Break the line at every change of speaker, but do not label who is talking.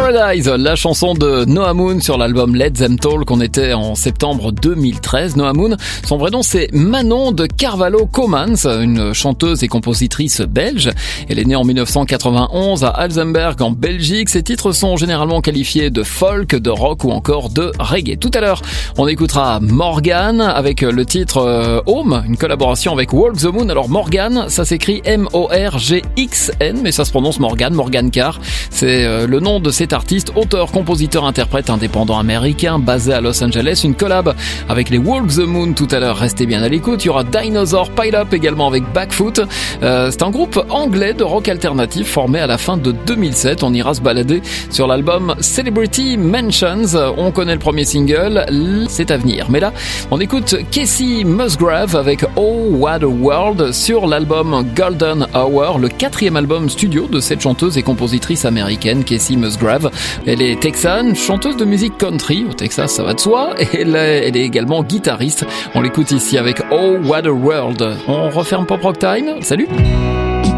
Paradise, la chanson de Noah Moon sur l'album Let Them Talk. On était en septembre 2013. Noah Moon, son vrai nom c'est Manon de Carvalho Comans, une chanteuse et compositrice belge. Elle est née en 1991 à Alzenberg en Belgique. Ses titres sont généralement qualifiés de folk, de rock ou encore de reggae. Tout à l'heure, on écoutera Morgan avec le titre Home, une collaboration avec Walk the Moon. Alors Morgan, ça s'écrit M-O-R-G-X-N, mais ça se prononce Morgan Carr. C'est le nom de cet artiste, auteur, compositeur, interprète indépendant américain basé à Los Angeles. Une collab avec les Walk the Moon tout à l'heure. Restez bien à l'écoute. Il y aura Dinosaur Pile Up également avec Backfoot. C'est un groupe anglais de rock alternatif formé à la fin de 2007. On ira se balader sur l'album Celebrity Mansions. On connaît le premier single, c'est à venir. Mais là, on écoute Kacey Musgrave avec Oh What a World sur l'album Golden Hour, le 4e album studio de cette chanteuse et compositrice américaine Kacey Musgrave. Elle est texane, chanteuse de musique country. Au Texas, ça va de soi. Et elle est également guitariste. On l'écoute ici avec Oh What a World. On referme Pop Rock Time. Salut!